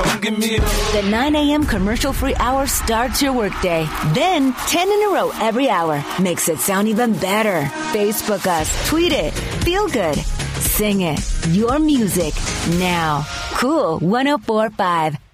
come give me a... The 9 a.m. commercial-free hour starts your workday. Then 10 in a row every hour makes it sound even better. Facebook us, tweet it, feel good, sing it. Your music now. Cool 104.5.